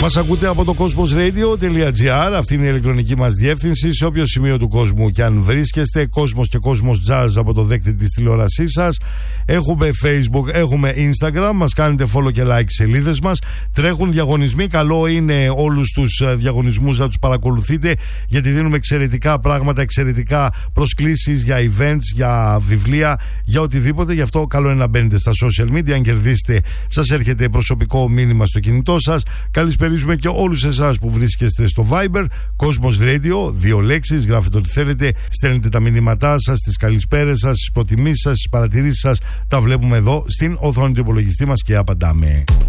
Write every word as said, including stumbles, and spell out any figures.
Μας ακούτε από το cosmosradio.gr. Αυτή είναι η ηλεκτρονική μας διεύθυνση. Σε όποιο σημείο του κόσμου και αν βρίσκεστε, Κόσμος και Κόσμος Jazz από το δέκτη της τηλεόρασής σας. Έχουμε Facebook, έχουμε Instagram. Μας κάνετε follow και like σελίδες μας. Τρέχουν διαγωνισμοί. Καλό είναι όλους τους διαγωνισμούς να τους παρακολουθείτε, γιατί δίνουμε εξαιρετικά πράγματα, εξαιρετικά προσκλήσεις για events, για βιβλία, για οτιδήποτε. Γι' αυτό καλό είναι να μπαίνετε στα social media. Αν κερδίσετε, σας έρχεται προσωπικό μήνυμα στο κινητό σας. Καλησπερίζουμε και όλους εσάς που βρίσκεστε στο Viber, Cosmos Radio, δύο λέξεις, γράφετε ό,τι θέλετε, στέλνετε τα μηνύματά σας, τις καλησπέρες σας, τις προτιμήσεις σας, τις παρατηρήσεις σας, τα βλέπουμε εδώ στην οθόνη του υπολογιστή μας και απαντάμε.